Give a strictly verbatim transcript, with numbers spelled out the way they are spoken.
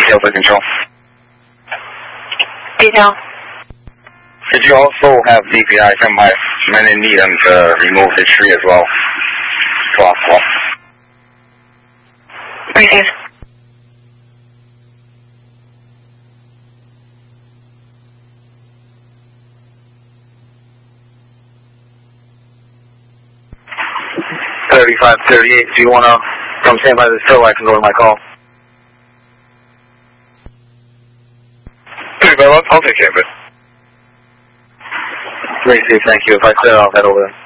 Detail for control. Detail. Could you also have D P I come by men in need and uh, remove the tree as well? If possible. Receive. thirty-five thirty-eight, do you want to come stand by the still? I can go to my call. I'll, I'll take care of it. Receive, thank you. If I clear, I'll head over there.